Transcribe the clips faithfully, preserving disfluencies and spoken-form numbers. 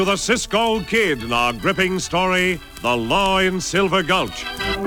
The Cisco Kid in our gripping story, The Law in Silver Gulch.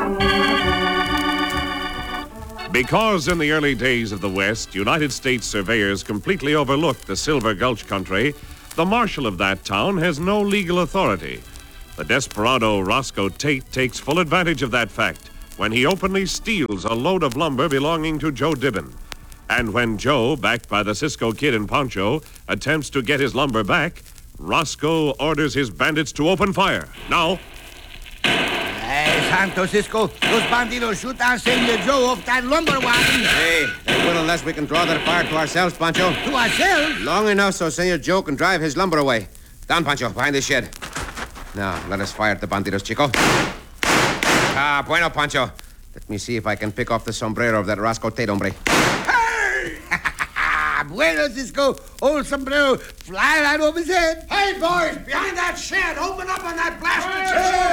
Because in the early days of the West, United States surveyors completely overlooked the Silver Gulch country, the marshal of that town has no legal authority. The desperado Roscoe Tate takes full advantage of that fact when he openly steals a load of lumber belonging to Joe Dibbin. And when Joe, backed by the Cisco Kid and Pancho, attempts to get his lumber back, Roscoe orders his bandits to open fire. Now... Hey, Santo Cisco, those bandidos shoot down Senor Joe off that lumber wagon. Hey, they will unless we can draw their fire to ourselves, Pancho. To ourselves? Long enough so Senor Joe can drive his lumber away. Down, Pancho, behind this shed. Now, let us fire at the bandidos, Chico. Ah, bueno, Pancho. Let me see if I can pick off the sombrero of that Roscoe Tate hombre. Bueno, Cisco. Old sombrero fly right over his head. Hey, boys, behind that shed. Open up on that blasted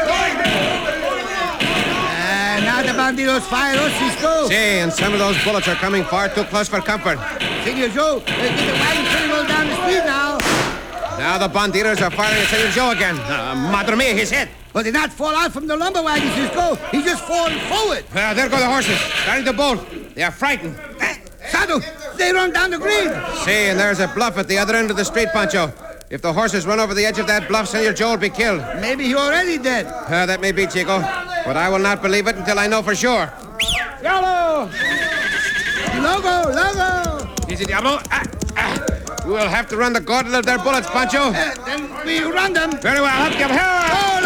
Uh, now the bandidos fire us, Cisco. See, and some of those bullets are coming far too close for comfort. Senor Joe, uh, get the wagon pretty well down the street now. Now the bandidos are firing at Senor Joe again. Uh, madre mia, he's hit. But they not fall out from the lumber wagon, Cisco. He's just falling forward. Uh, there go the horses, starting to bolt. They are frightened. Uh, Santo, they run down the green. See, and there's a bluff at the other end of the street, Pancho. If the horses run over the edge of that bluff, Senor Joe will be killed. Maybe he already dead. Uh, that may be, Chico. But I will not believe it until I know for sure. Yellow! Logo, logo! Easy, Diablo. Ah, ah. We will have to run the gauntlet of their bullets, Pancho. Uh, then we run them. Very well, up, give her. Oh,